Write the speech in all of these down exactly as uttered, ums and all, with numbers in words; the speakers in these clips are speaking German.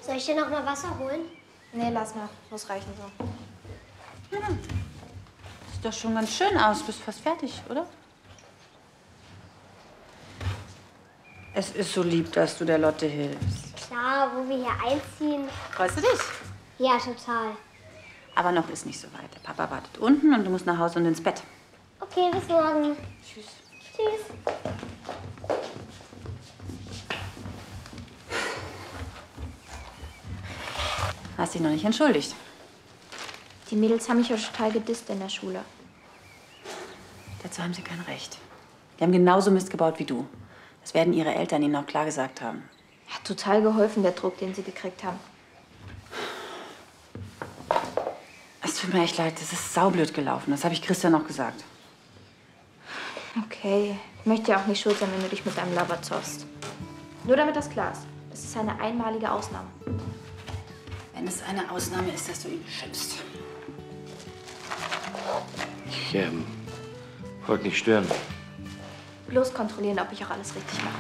Soll ich dir noch mal Wasser holen? Nee, lass mal. Muss reichen so. Ja. Sieht doch schon ganz schön aus. Bist fast fertig, oder? Es ist so lieb, dass du der Lotte hilfst. Klar, wo wir hier einziehen. Freust du dich? Ja, total. Aber noch ist nicht so weit. Der Papa wartet unten und du musst nach Hause und ins Bett. Okay, bis morgen. Tschüss. Tschüss. Hast dich noch nicht entschuldigt. Die Mädels haben mich ja total gedisst in der Schule. Dazu haben sie kein Recht. Die haben genauso Mist gebaut wie du. Das werden ihre Eltern ihnen auch klar gesagt haben. Hat total geholfen, der Druck, den sie gekriegt haben. Es tut mir echt leid, das ist saublöd gelaufen. Das habe ich Christian auch gesagt. Okay, ich möchte ja auch nicht schuld sein, wenn du dich mit deinem Lover zoffst. Nur damit das klar ist. Es ist eine einmalige Ausnahme. Wenn es eine Ausnahme ist, dass du ihn beschimpfst. Ich ähm, wollte nicht stören. Bloß kontrollieren, ob ich auch alles richtig mache.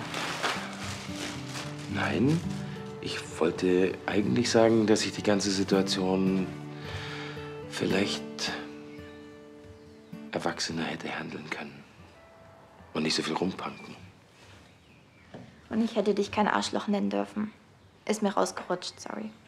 Nein, ich wollte eigentlich sagen, dass ich die ganze Situation vielleicht erwachsener hätte handeln können. Und nicht so viel rumpanken. Und ich hätte dich kein Arschloch nennen dürfen. Ist mir rausgerutscht, sorry.